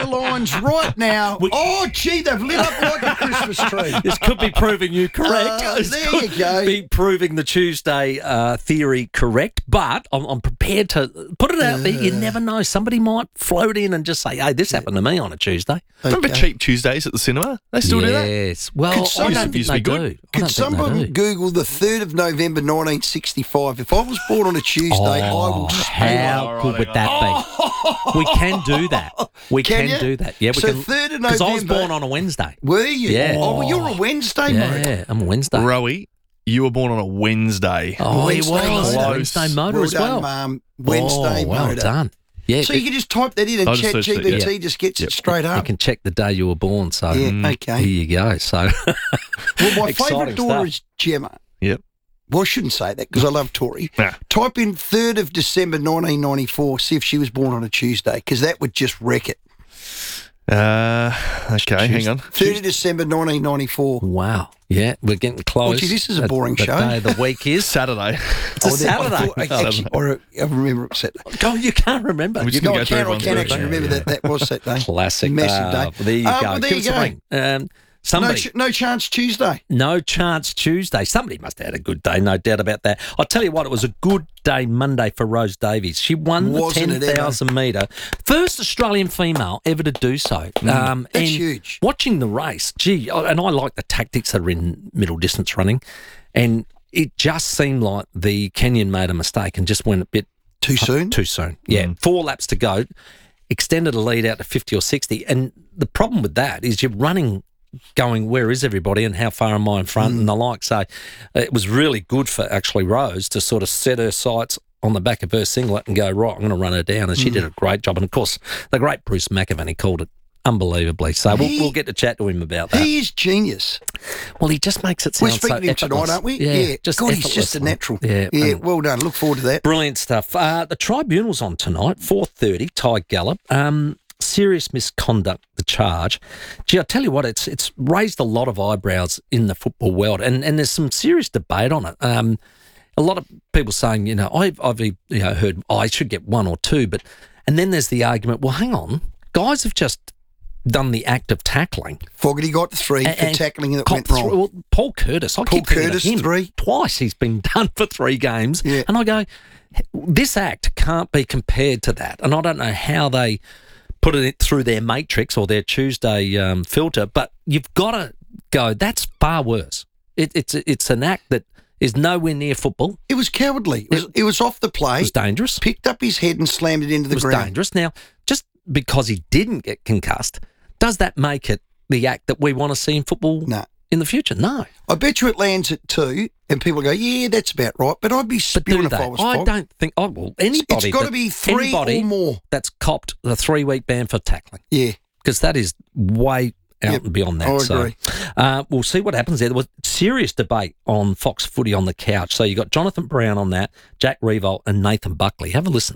lines right now. Oh, gee, they've lit up like a Christmas tree. This could be proving you correct. There you go. Be proving the Tuesday theory correct, but I'm prepared to put it out there. You never know. Somebody might float in and just say, hey, this happened to me on a Tuesday. Remember Cheap Tuesdays at the cinema? They still do that? Yes. Well, I don't think they do. Could somebody Google the 3rd of November 1965? If I was born on a Tuesday, I will how good would that be? We can do that. We can do that. Yeah, we so can. 3rd of November. Because I was born on a Wednesday. Were you? Yeah. Oh, well, you're a Wednesday, mate. Yeah, I'm a Wednesday. Rowie, you were born on a Wednesday. Oh, he Wednesday was. motor. Wednesday motor Well as well. done, Wednesday well motor. done. Yeah, So you can just type that in and I'll just search it, ChatGPT just gets it straight you up. can check the day you were born. So Yeah, okay. here you go. So Well, my Exciting favourite daughter stuff. is Gemma. Yep. Well, I shouldn't say that because I love Tori. Yeah. Type in 3rd of December 1994, see if she was born on a Tuesday, because that would just wreck it. Okay, hang on. 3rd of December 1994. wow. Yeah, we're getting close. Well, gee, this is a boring the show. Day of the week is Saturday. It's a Saturday. I remember it Saturday. God, you can't remember. We just You go I through can everyone's actually birthday. remember that was that day. Classic. Massive day. There you go. Well, there Give you us a go. ring. Somebody. No chance Tuesday. No chance Tuesday. Somebody must have had a good day, no doubt about that. I'll tell you what, it was a good day Monday for Rose Davies. She won Wasn't the it ever? 10,000 metre. First Australian female ever to do so. That's and huge. Watching the race, and I like the tactics that are in middle distance running, and it just seemed like the Kenyan made a mistake and just went a bit Too soon? Too soon. Yeah, 4 laps to go, extended a lead out to 50 or 60. And the problem with that is you're running going, where is everybody and how far am I in front and the like. So it was really good for actually Rose to sort of set her sights on the back of her singlet and go, right, I'm going to run her down. And she did a great job. And, of course, the great Bruce McAvaney called it unbelievably. So we'll get to chat to him about that. He is genius. Well, he just makes it We're sound so speaking to him tonight, effortless. aren't we? Yeah. God, he's just a effortless. natural. Yeah. Well done. Look forward to that. Brilliant stuff. The tribunal's on tonight, 4:30, Ty Gallop. Serious misconduct, the charge. Gee, I tell you what, it's raised a lot of eyebrows in the football world, and there's some serious debate on it. A lot of people saying, I've heard I should get 1 or 2, and then there's the argument, well, hang on, guys have just done the act of tackling. Fogarty got 3 for tackling that went wrong. Well, Paul Curtis, I keep thinking of him. 3. Twice he's been done for 3 games. Yeah. And I go, this act can't be compared to that. And I don't know how they put it through their matrix or their Tuesday filter, but you've got to go, that's far worse. It's an act that is nowhere near football. It was cowardly. It was off the play. It was dangerous. Picked up his head and slammed it into the ground. It was dangerous. Now, just because he didn't get concussed, does that make it the act that we want to see in football in the future? No. I bet you it lands at 2 and people go, yeah, that's about right. But I'd be spewing if I was I Fog. don't think, anybody. It's got to be 3 or more. That's copped the 3-week ban for tackling. Yeah. Because that is way out and beyond that. I agree. So we'll see what happens there. There was serious debate on Fox Footy on the couch. So you got Jonathan Brown on that, Jack Revolt and Nathan Buckley. Have a listen.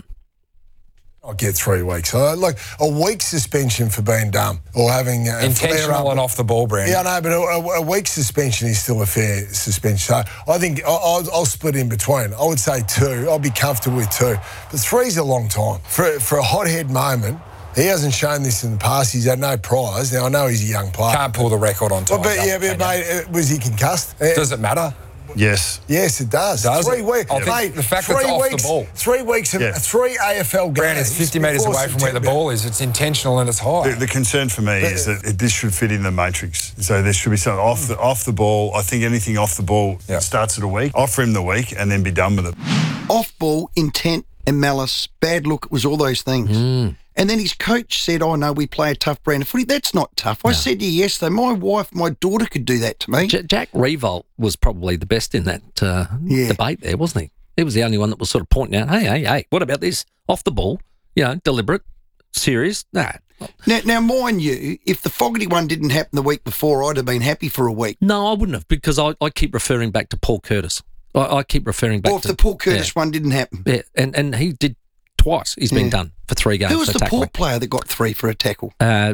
I'll get 3 weeks. Like a week's suspension for being dumb or having intentional and off the ball, Brandon. Yeah, I know, but a week's suspension is still a fair suspension. So I think I'll split in between. I would say 2. I'll be comfortable with 2, but 3's a long time for a hothead moment. He hasn't shown this in the past. He's had no prize. Now I know he's a young player. Can't pull the record on time. But mate, was he concussed? Does it matter? Yes. Yes, it does. Does 3 it? weeks. I think Mate, the fact 3 that it's off weeks, the ball. 3 weeks of 3 AFL games. Brandon, it's 50 metres before away from where the September. ball is. It's intentional and it's high. The concern for me is that this should fit in the matrix. So there should be something off the ball. I think anything off the ball starts at a week. Offer him the week and then be done with it. Off ball, intent and malice, bad look, it was all those things. And then his coach said, oh, no, we play a tough brand of footy. That's not tough. I said to you yesterday, my daughter could do that to me. Jack Revolt was probably the best in that debate there, wasn't he? He was the only one that was sort of pointing out, hey, what about this? Off the ball, deliberate, serious? Nah. Now, mind you, if the Fogarty one didn't happen the week before, I'd have been happy for a week. No, I wouldn't have, because I keep referring back to Paul Curtis. I keep referring back or if the Paul Curtis one didn't happen. Yeah, and he did twice. He's been done for 3 games. Who was for the tackling. Port player that got 3 for a tackle?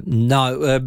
No,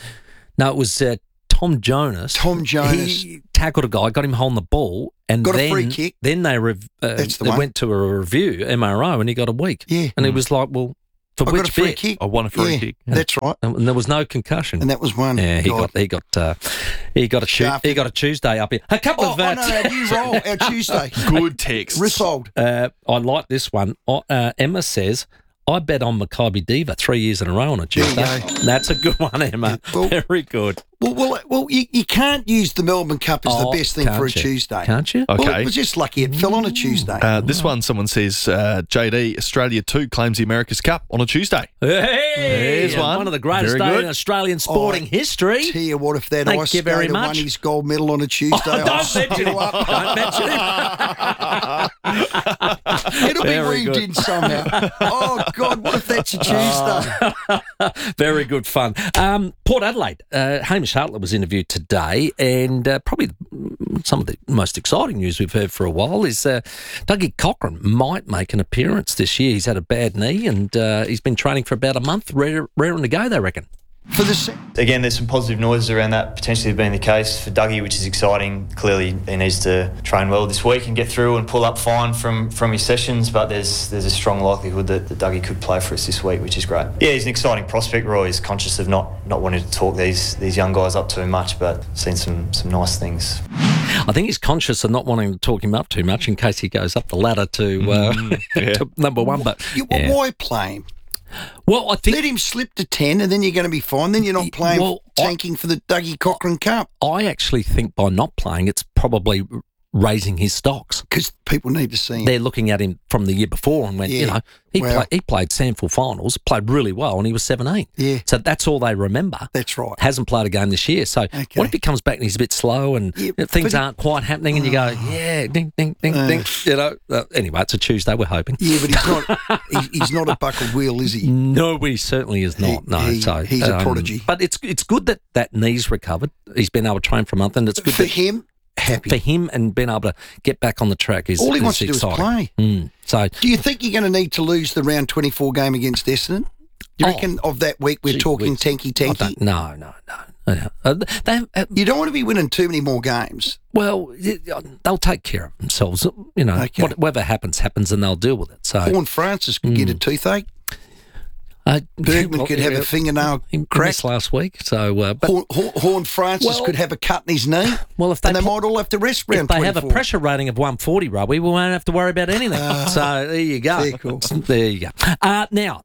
it was Tom Jonas. Tom Jonas. He tackled a guy, got him holding the ball, and got then, a free kick. Then they That's the they one. went to a review, MRO, and he got a week. Yeah. And he was like, well, For I which got a free bit? kick. I won a free Yeah, kick. That's right. And there was no concussion. And that was one. Yeah, he God. got a Tuesday up here. A couple Oh, of no, our new roll, our Tuesday. Good text. Rissold. I like this one. Emma says, I bet on Maccabi Diva 3 years in a row on a Tuesday. you go. That's a good one, Emma. Well- Very good. Well, you can't use the Melbourne Cup as the Oh, best thing for a can't you? Tuesday. Can't you? Okay. Well, it was just lucky it fell on a Tuesday. This one, someone says, JD, Australia 2 claims the America's Cup on a Tuesday. Hey, There's one. One of the greatest Very days good. in Australian sporting history. Tell you what, if that Thank ice you very skater won much. his gold medal on a Tuesday, Don't I'll mention him. still up. Don't mention him. It'll be Very weaved good. in somehow. Oh, God, what if that's a Tuesday? Very good fun. Port Adelaide. Hamish Hartlett was interviewed today, and probably some of the most exciting news we've heard for a while is Dougie Cochran might make an appearance this year. He's had a bad knee, and he's been training for about a month, raring to go, they reckon. For the Again, there's some positive noises around that potentially being the case for Dougie, which is exciting. Clearly, he needs to train well this week and get through and pull up fine from his sessions, but there's a strong likelihood that Dougie could play for us this week, which is great. Yeah, he's an exciting prospect. Roy is conscious of not wanting to talk these young guys up too much, but seen some nice things. I think he's conscious of not wanting to talk him up too much in case he goes up the ladder to, to number one. But why play him? Well, I think Let him slip to 10 and then you're going to be fine. Then you're not playing tanking for the Dougie Cochran Cup. I actually think by not playing, it's probably raising his stocks. Because people need to see him. They're looking at him from the year before and went, Yeah. he played SANFL finals, played really well, and he was 17. Yeah. So that's all they remember. That's right. Hasn't played a game this year. So what if he comes back and he's a bit slow and things aren't quite happening and you go, ding, ding, ding, ding. Anyway, it's a Tuesday, we're hoping. Yeah, but he's not a buckled wheel, is he? No, he certainly is not. He's a prodigy. But it's good that knee's recovered. He's been able to train for a month, and it's good For him, happy. For him, and being able to get back on the track is All he wants to do exciting. is play. So, do you think you're going to need to lose the round 24 game against Essendon? Do you reckon of that week we're talking tanky? No. You don't want to be winning too many more games. Well, they'll take care of themselves. Whatever happens, and they'll deal with it. So Horn Francis could get a toothache. Bergman could have a fingernail crack last week. So, but Horn Francis could have a cut in his knee. Well, if they might all have to rest round 24. If they have a pressure rating of 140, Robbie, we won't have to worry about anything. So there you go. Very cool. There you go. Now,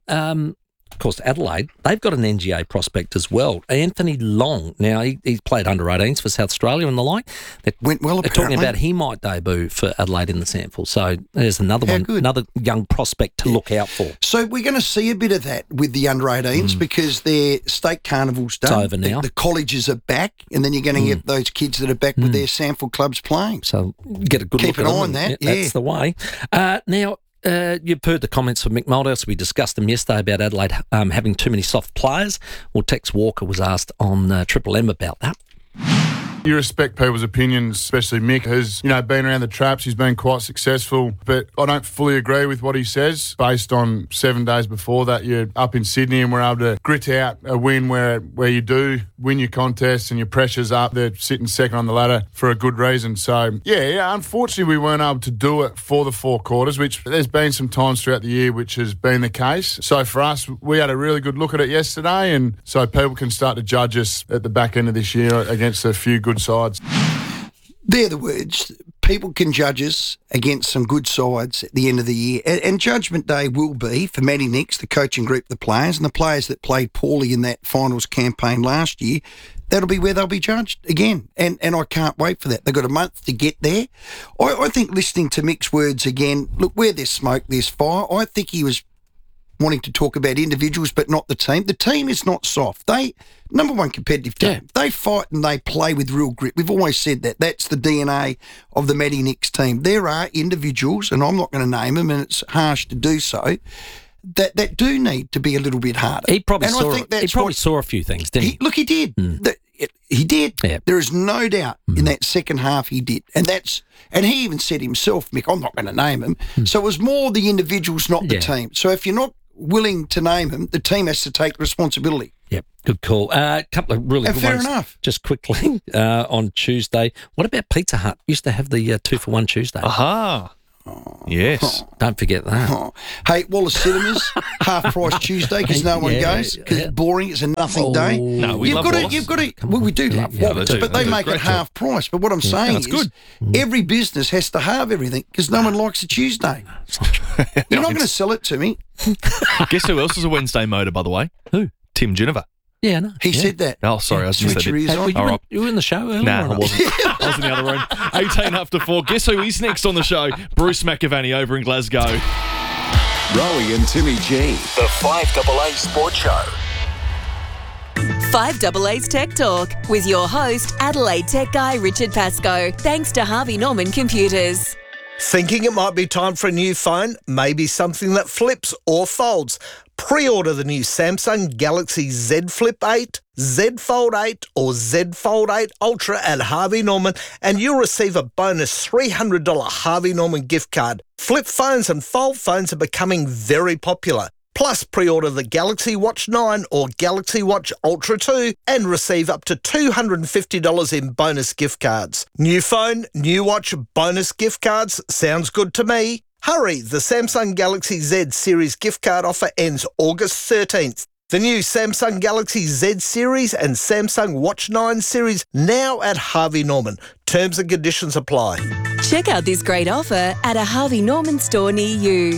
of course, Adelaide, they've got an NGA prospect as well. Anthony Long. Now, he played under 18s for South Australia and the like. Went well, They're talking about he might debut for Adelaide in the SANFL. So there's another another young prospect to look out for. So we're going to see a bit of that with the under 18s because their state carnival's done. It's over now. The colleges are back, and then you're going to get those kids that are back with their SANFL clubs playing. So get a good Keep look an at eye them. on that. That's the way. Now, you've heard the comments from Mick Malthouse. We discussed them yesterday about Adelaide having too many soft players. Well, Tex Walker was asked on Triple M about that. You respect people's opinions, especially Mick, who's, been around the traps. He's been quite successful, but I don't fully agree with what he says. Based on 7 days before that, you're up in Sydney and we're able to grit out a win where you do win your contest and your pressure's up. They're sitting second on the ladder for a good reason. So, unfortunately we weren't able to do it for the 4 quarters, which there's been some times throughout the year which has been the case. So for us, we had a really good look at it yesterday, and so people can start to judge us at the back end of this year against a few good sides. They're the words. People can judge us against some good sides at the end of the year. And Judgment Day will be for Matty Nicks, the coaching group, the players, and the players that played poorly in that finals campaign last year. That'll be where they'll be judged again. And I can't wait for that. They've got a month to get there. I think listening to Mick's words again, look, where there's smoke, there's fire. I think he was wanting to talk about individuals but not the team. The team is not soft. Number one competitive team. Yeah. They fight and they play with real grit. We've always said that. That's the DNA of the Matty Nicks team. There are individuals, and I'm not going to name them, and it's harsh to do so, that do need to be a little bit harder. He probably saw a few things, didn't he? Look, he did. He did. Yeah. There is no doubt in that second half he did. And he even said himself, Mick, I'm not going to name him. So it was more the individuals, not the team. So if you're not willing to name him, the team has to take responsibility. Yep, good call. A couple of really good fair ones. Enough. Just quickly on Tuesday. What about Pizza Hut? Used to have the 2-for-1 Tuesday. Aha. Yes. Don't forget that. Oh. Hey, Wallace Cinemas, half price Tuesday because no one goes because it's boring. It's a nothing day. No, we love Wallace. You've got to. Well, we do love Wallace, they do. but they They do. make it Great half price. But what I'm saying that's is, good. every business has to have everything because no one likes a Tuesday. You're not going to sell it to me. Guess who else is a Wednesday motor, by the way? Who? Tim Geneva. Yeah, no. He said that. Oh, sorry, I just said Switch your it. ears Hey, on. were you in the show earlier? Nah, or I not? wasn't. I was in the other room. 18 after 4. Guess who is next on the show? Bruce McAvaney over in Glasgow. Rowie and Timmy G, the 5AA Sports Show. 5AA's Tech Talk with your host, Adelaide Tech guy Richard Pascoe. Thanks to Harvey Norman Computers. Thinking it might be time for a new phone? Maybe something that flips or folds? Pre-order the new Samsung Galaxy Z Flip 8, Z Fold 8 or Z Fold 8 Ultra at Harvey Norman and you'll receive a bonus $300 Harvey Norman gift card. Flip phones and fold phones are becoming very popular. Plus, pre-order the Galaxy Watch 9 or Galaxy Watch Ultra 2 and receive up to $250 in bonus gift cards. New phone, new watch, bonus gift cards. Sounds good to me. Hurry, the Samsung Galaxy Z Series gift card offer ends August 13th. The new Samsung Galaxy Z Series and Samsung Watch 9 series now at Harvey Norman. Terms and conditions apply. Check out this great offer at a Harvey Norman store near you.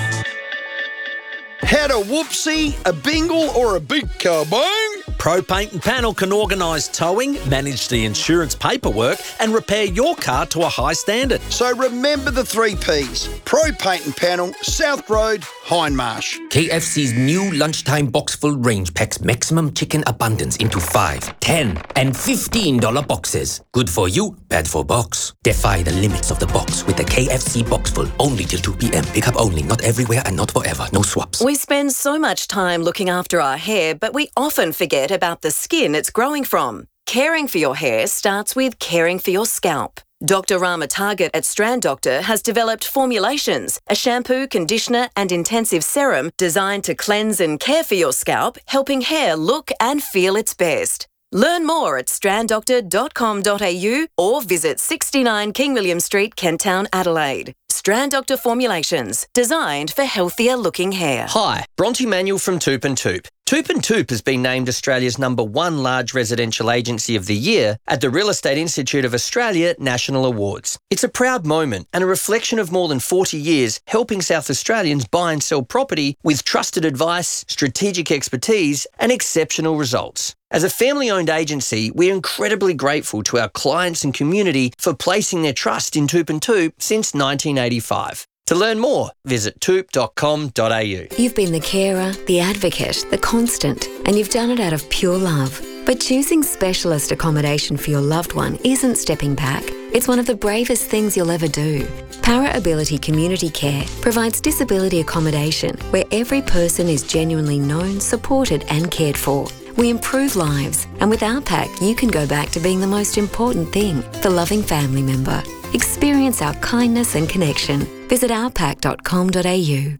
Had a whoopsie, a bingle, or a big kabang? Pro Paint and Panel can organise towing, manage the insurance paperwork and repair your car to a high standard. So remember the 3 Ps. Pro Paint and Panel, South Road, Hindmarsh. KFC's new lunchtime box full range packs maximum chicken abundance into 5, 10 and $15 boxes. Good for you, bad for box. Defy the limits of the box with the KFC box full. Only till 2 p.m. Pick up only, not everywhere and not forever. No swaps. We spend so much time looking after our hair, but we often forget about the skin it's growing from. Caring for your hair starts with caring for your scalp. Dr. Rama Target at Strand Doctor has developed formulations, a shampoo, conditioner and intensive serum designed to cleanse and care for your scalp, helping hair look and feel its best. Learn more at stranddoctor.com.au or visit 69 King William Street, Kent Town, Adelaide. Strand Doctor Formulations, designed for healthier looking hair. Hi, Bronte Manuel from Toop and Toop. Toop and Toop has been named Australia's #1 large residential agency of the year at the Real Estate Institute of Australia National Awards. It's a proud moment and a reflection of more than 40 years helping South Australians buy and sell property with trusted advice, strategic expertise and exceptional results. As a family-owned agency, we're incredibly grateful to our clients and community for placing their trust in Toop and Toop since 1985. To learn more, visit toop.com.au. You've been the carer, the advocate, the constant, and you've done it out of pure love. But choosing specialist accommodation for your loved one isn't stepping back. It's one of the bravest things you'll ever do. Para Ability Community Care provides disability accommodation where every person is genuinely known, supported and cared for. We improve lives, and with our pack, you can go back to being the most important thing, the loving family member. Experience our kindness and connection. Visit ourpack.com.au.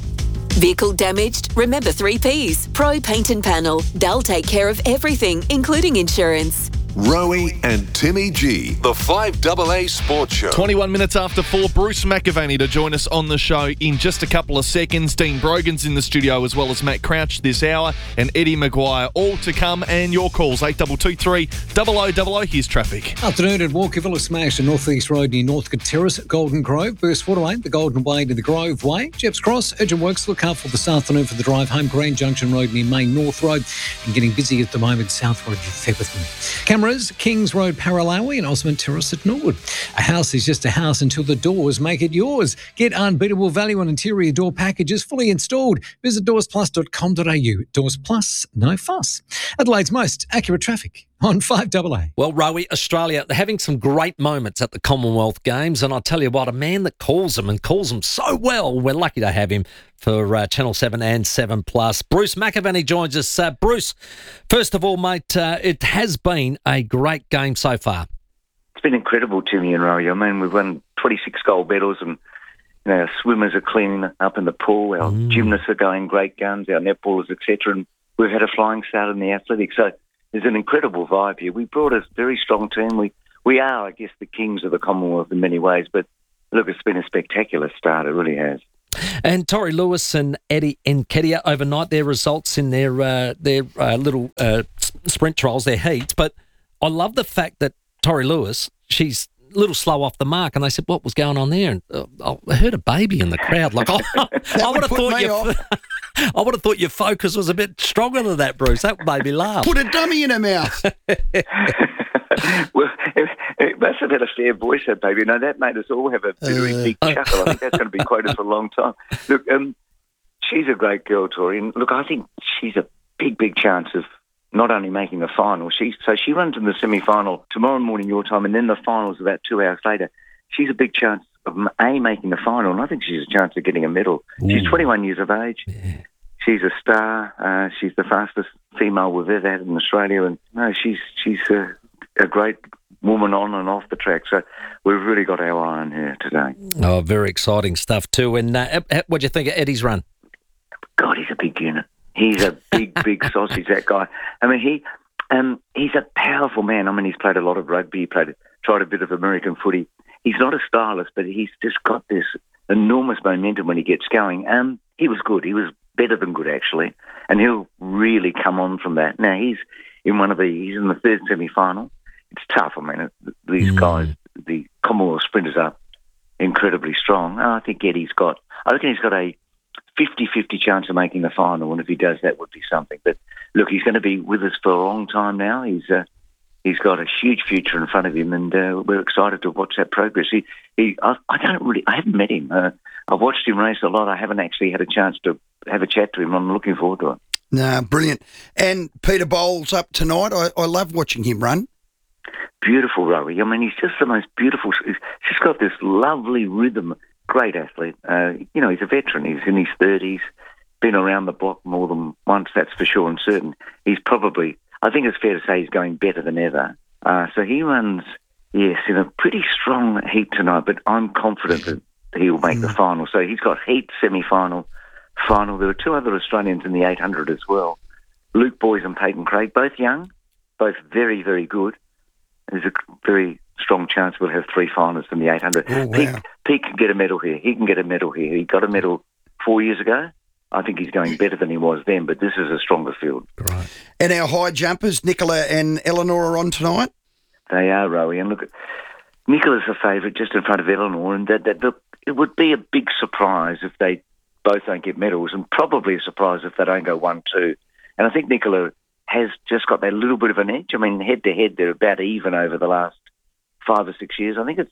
Vehicle damaged? Remember 3 Ps. Pro Paint and Panel. They'll take care of everything, including insurance. Rowie and Timmy G, the 5AA Sports Show. 21 minutes after 4, Bruce McAvaney to join us on the show in just a couple of seconds. Dean Brogan's in the studio as well as Matt Crouch this hour and Eddie Maguire, all to come, and your calls 8223 0000. Here's traffic. Afternoon at Walkerville, a smash to North East Road near Northcote Terrace, Golden Grove, Burst Waterway, the Golden Way to the Grove Way, Jeps Cross, urgent works look out for this afternoon for the drive home, Grand Junction Road near Main North Road, and getting busy at the moment, South Road, Featherton. Cameras, Kings Road, Paralawi and Osmond Terrace at Norwood. A house is just a house until the doors make it yours. Get unbeatable value on interior door packages fully installed. Visit doorsplus.com.au. Doors Plus, no fuss. Adelaide's most accurate traffic on 5AA. Well, Rowie, Australia, they're having some great moments at the Commonwealth Games, and I tell you what, a man that calls them so well, we're lucky to have him for Channel 7 and 7+. Bruce McAvaney joins us. Bruce, first of all, mate, it has been a great game so far. It's been incredible, Timmy and Rowie. I mean, we've won 26 gold medals, and our swimmers are cleaning up in the pool, our gymnasts are going great guns, our netballers, etc., and we've had a flying start in the athletics. So there's an incredible vibe here. We brought a very strong team. We are, I guess, the kings of the Commonwealth in many ways, but look, it's been a spectacular start. It really has. And Tori Lewis and Eddie Nketiah overnight, their results in their little sprint trials, their heats. But I love the fact that Tori Lewis, she's a little slow off the mark, and they said, what was going on there? And I heard a baby in the crowd. Like, I would have thought your focus was a bit stronger than that, Bruce. That made me laugh. Put a dummy in her mouth. Well, it must have had a fair voice, that baby. You know, that made us all have a very big chuckle. I think that's going to be quoted for a long time. Look, she's a great girl, Tori. And look, I think she's a big chance of not only making the final. So she runs in the semi-final tomorrow morning your time, and then the final's about 2 hours later. She's a big chance of making the final, and I think she's a chance of getting a medal. Ooh. She's 21 years of age. Yeah. She's a star. She's the fastest female we've ever had in Australia, and no, she's a great woman on and off the track. So we've really got our eye on her today. Oh, very exciting stuff too. And what do you think of Eddie's run? God, he's a big unit. He's a big sausage, that guy. I mean, he's a powerful man. I mean, he's played a lot of rugby. He tried a bit of American footy. He's not a stylist, but he's just got this enormous momentum when he gets going. He was good. He was better than good, actually. And he'll really come on from that. Now, he's in the third semi-final. It's tough. I mean, these guys, the Commonwealth sprinters are incredibly strong. I reckon he's got a 50-50 chance of making the final, and if he does, that would be something. But look, he's going to be with us for a long time now. He's got a huge future in front of him, and we're excited to watch that progress. I haven't met him. I've watched him race a lot. I haven't actually had a chance to have a chat to him. I'm looking forward to it. Nah, brilliant. And Peter Bowles up tonight. I love watching him run. Beautiful Rowie. I mean, he's just the most beautiful. He's just got this lovely rhythm. Great athlete. He's a veteran. He's in his 30s, been around the block more than once, that's for sure and certain. He's probably, I think it's fair to say, he's going better than ever. So he runs, yes, in a pretty strong heat tonight, but I'm confident that he will make the final. So he's got heat, semi-final, final. There are two other Australians in the 800 as well. Luke Boys and Peyton Craig, both young, both very, very good. There's a very strong chance we'll have three finalists in the 800. Oh, wow. Pete can get a medal here. He can get a medal here. He got a medal 4 years ago. I think he's going better than he was then, but this is a stronger field. Right. And our high jumpers, Nicola and Eleanor, are on tonight? They are, Rowie. And look, Nicola's a favourite just in front of Eleanor, and it would be a big surprise if they both don't get medals, and probably a surprise if they don't go 1-2. And I think Nicola has just got that little bit of an edge. I mean, head-to-head, they're about even over the last 5 or 6 years. I think it's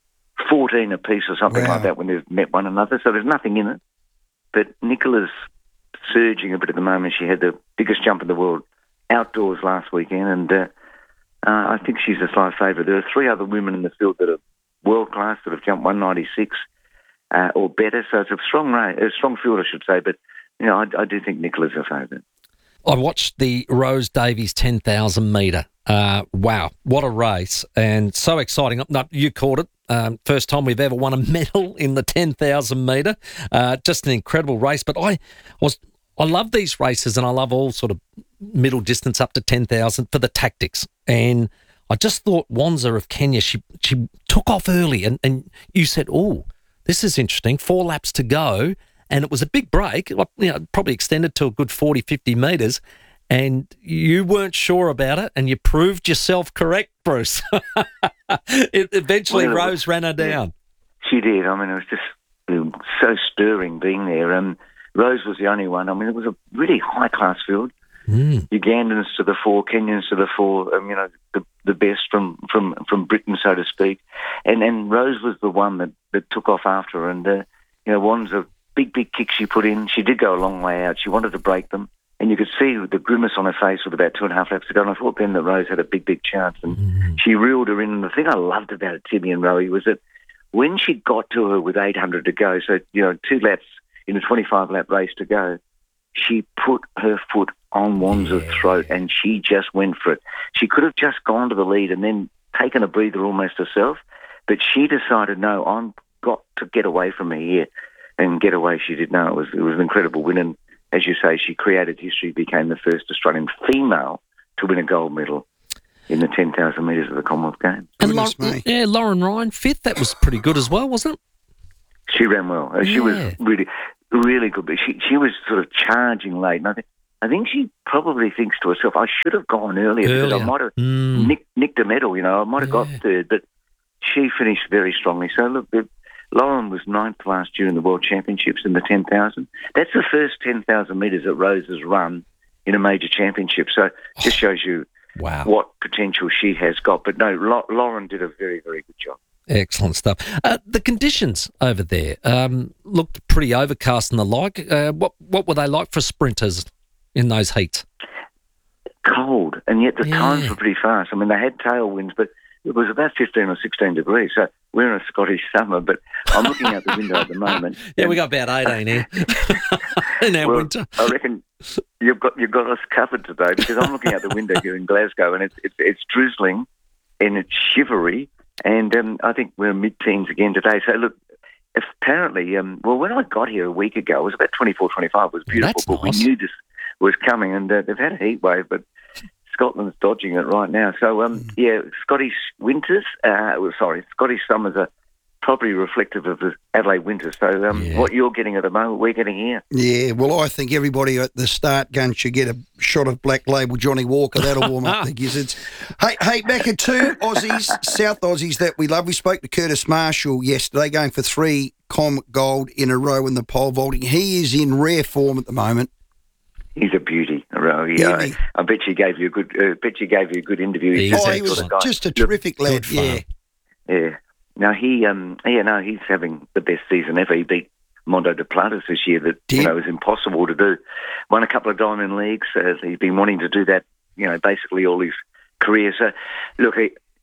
14 apiece or something like that when they've met one another, so there's nothing in it. But Nicola's surging a bit at the moment. She had the biggest jump in the world outdoors last weekend, and I think she's a slight favourite. There are three other women in the field that are world-class, that have jumped 196 or better, so it's a strong field, I should say, but I do think Nicola's a favourite. I watched the Rose Davies 10,000 metre. Wow, what a race, and so exciting. No, you caught it. First time we've ever won a medal in the 10,000 metre. Just an incredible race. But I love these races, and I love all sort of middle distance up to 10,000 for the tactics. And I just thought Wanza of Kenya, she took off early, and you said, oh, this is interesting. 4 laps to go. And it was a big break, probably extended to a good 40, 50 metres, and you weren't sure about it, and you proved yourself correct, Bruce. Rose ran her down. She did. I mean, it was just so stirring being there. Rose was the only one. I mean, it was a really high-class field. Ugandans to the fore, Kenyans to the fore, the best from Britain, so to speak. And Rose was the one that took off after her. And, Wanza, big kick she put in. She did go a long way out. She wanted to break them. And you could see the grimace on her face with about 2.5 laps to go. And I thought then that Rose had a big chance. And she reeled her in. And the thing I loved about it, Timmy and Rowie, was that when she got to her with 800 to go, so, 2 laps in a 25-lap race to go, she put her foot on Wanza's throat and she just went for it. She could have just gone to the lead and then taken a breather almost herself. But she decided, no, I've got to get away from her here. And get away she did. No, it was an incredible win. And as you say, she created history, became the first Australian female to win a gold medal in the 10,000 metres of the Commonwealth Games. And Lauren Ryan, 5th. That was pretty good as well, wasn't it? She ran well. She was really, really good. But she was sort of charging late. And I think she probably thinks to herself, I should have gone earlier. Because I might have nicked a medal, I might have got third. But she finished very strongly. So, look, Lauren was 9th last year in the World Championships in the 10,000. That's the first 10,000 metres that Rose has run in a major championship. So just shows you what potential she has got. But no, Lauren did a very, very good job. Excellent stuff. The conditions over there looked pretty overcast and the like. What were they like for sprinters in those heats? Cold, and yet the times were pretty fast. I mean, they had tailwinds, but it was about 15 or 16 degrees. So we're in a Scottish summer, but I'm looking out the window at the moment. Yeah, we got about 18 here in our winter. I reckon you've got us covered today, because I'm looking out the window here in Glasgow, and it's drizzling and it's shivery, and I think we're mid-teens again today. So look, apparently, when I got here a week ago, it was about 24, 25. It was beautiful, That's but nice. we knew this was coming, and they've had a heat wave, but Scotland's dodging it right now. So, Scottish winters, Scottish summers are probably reflective of the Adelaide winters. So what you're getting at the moment, we're getting here. Yeah, well, I think everybody at the start gun should get a shot of Black Label Johnny Walker. That'll warm up the gizzards. Hey, back at two Aussies, South Aussies that we love. We spoke to Curtis Marshall yesterday, going for 3 Com Gold in a row in the pole vaulting. He is in rare form at the moment. He's a beauty, Rowie. I bet you gave you a good. Interview. He was just a terrific lad. Yeah. Now he's having the best season ever. He beat Mondo de Platas this year. That was impossible to do. Won a couple of Diamond Leagues. He's been wanting to do that. Basically all his career. So, look,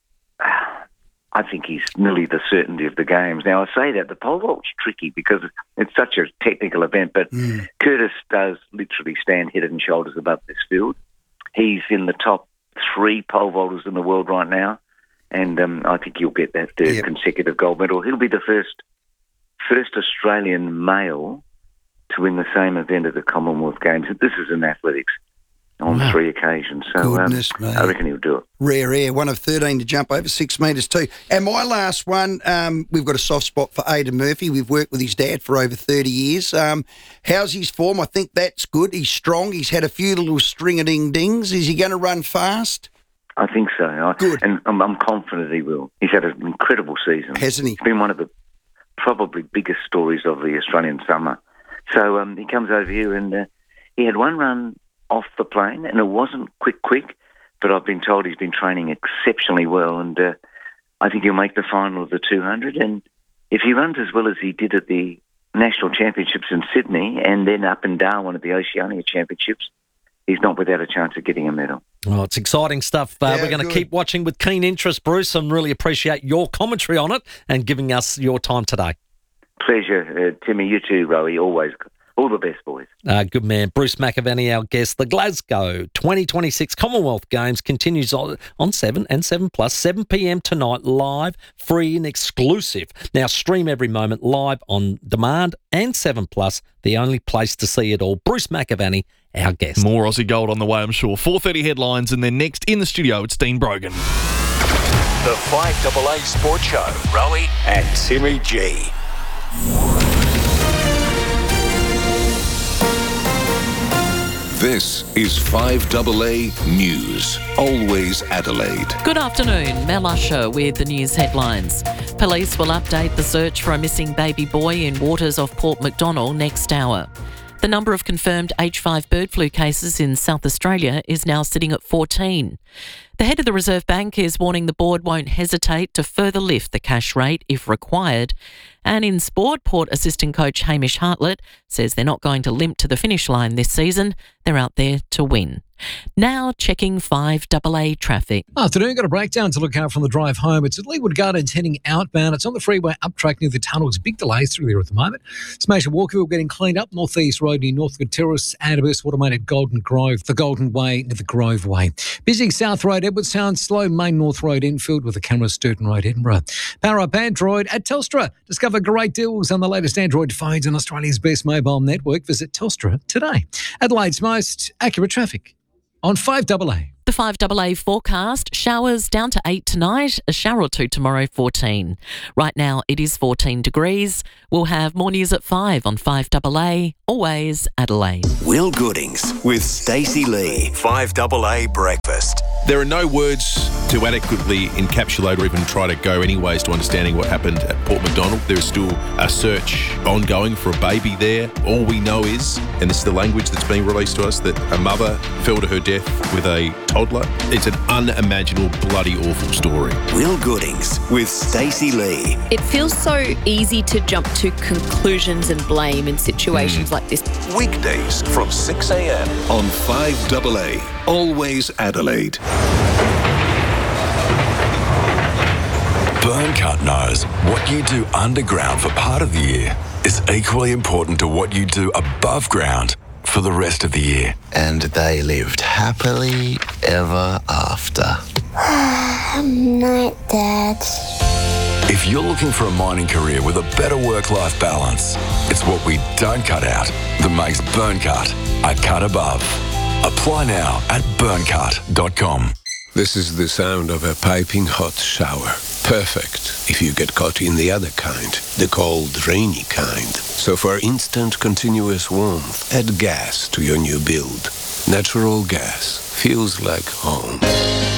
I think he's nearly the certainty of the games. Now, I say that the pole vault's tricky because it's such a technical event, but Curtis does literally stand head and shoulders above this field. He's in the top 3 pole vaulters in the world right now, and I think he'll get that third consecutive gold medal. He'll be the first Australian male to win the same event at the Commonwealth Games. This is in athletics. On 3 occasions. So I reckon he'll do it. Rare air, one of 13 to jump over 6 metres too. And my last one, we've got a soft spot for Aidan Murphy. We've worked with his dad for over 30 years. How's his form? I think that's good. He's strong. He's had a few little string-a-ding-dings. Is he going to run fast? I think so. Good. And I'm confident he will. He's had an incredible season. Hasn't he? It's been one of the probably biggest stories of the Australian summer. So he comes over here and he had one run off the plane, and it wasn't quick, but I've been told he's been training exceptionally well, and I think he'll make the final of the 200. And if he runs as well as he did at the National Championships in Sydney and then up in Darwin at the Oceania Championships, he's not without a chance of getting a medal. Oh, it's exciting stuff. We're going to keep watching with keen interest, Bruce, and really appreciate your commentary on it and giving us your time today. Pleasure, Timmy. You too, Rowie. Always all the best, boys. Good man. Bruce McAvaney, our guest. The Glasgow 2026 Commonwealth Games continues on 7 and 7+, 7 p.m. tonight, live, free and exclusive. Now stream every moment live on demand, and 7+, the only place to see it all. Bruce McAvaney, our guest. More Aussie gold on the way, I'm sure. 4:30 headlines, and then next in the studio, it's Dean Brogan. The 5AA Sports Show. Rowie and Timmy G. This is 5AA News. Always Adelaide. Good afternoon. Mel Usher with the news headlines. Police will update the search for a missing baby boy in waters off Port Macdonnell next hour. The number of confirmed H5 bird flu cases in South Australia is now sitting at 14. The head of the Reserve Bank is warning the board won't hesitate to further lift the cash rate if required. And in sport, Port assistant coach Hamish Hartlett says they're not going to limp to the finish line this season. They're out there to win. Now checking 5AA traffic. Afternoon, got a breakdown to look out from the drive home. It's at Leeward Gardens heading outbound. It's on the freeway up track near the tunnels. Big delays through there at the moment. Smash at Walkerville getting cleaned up. Northeast Road near Northcote Terrace. Adabus automated Golden Grove. The Golden Way near the Grove Way. Busy South Road, Edwardstown. Slow Main North Road infield with the camera Sturton Road, Edinburgh. Power up Android at Telstra. Discover great deals on the latest Android phones on Australia's best mobile network. Visit Telstra today. Adelaide's most accurate traffic on 5AA. The 5AA forecast. Showers down to 8 tonight, a shower or two tomorrow, 14. Right now it is 14 degrees. We'll have more news at 5 on 5AA, always Adelaide. Will Goodings with Stacey Lee, 5AA Breakfast. There are no words to adequately encapsulate or even try to go anyways to understanding what happened at Port Macdonald. There is still a search ongoing for a baby there. All we know is, and this is the language that's being released to us, that a mother fell to her death with a toddler. It's an unimaginable, bloody awful story. Will Goodings with Stacey Lee. It feels so easy to jump to conclusions and blame in situations like this. Weekdays from 6 a.m. on 5AA, always Adelaide. Burncut knows what you do underground for part of the year is equally important to what you do above ground for the rest of the year. And they lived happily ever after. Night, Dad. If you're looking for a mining career with a better work-life balance, it's what we don't cut out that makes Burncut a cut above. Apply now at burncut.com. This is the sound of a piping hot shower. Perfect if you get caught in the other kind, the cold, rainy kind. So for instant, continuous warmth, add gas to your new build. Natural gas feels like home.